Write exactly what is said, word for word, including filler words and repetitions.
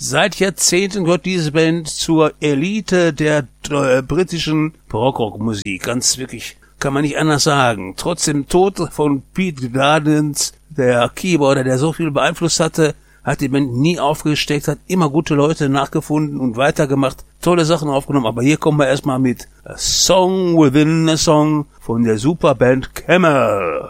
Seit Jahrzehnten gehört diese Band zur Elite der äh, britischen Prog-Rock-Musik. Ganz wirklich, kann man nicht anders sagen. Trotz dem Tod von Pete Gardens, der Keyboarder, der so viel beeinflusst hatte, hat die Band nie aufgesteckt, hat immer gute Leute nachgefunden und weitergemacht, tolle Sachen aufgenommen. Aber hier kommen wir erstmal mit A Song Within a Song von der Superband Camel.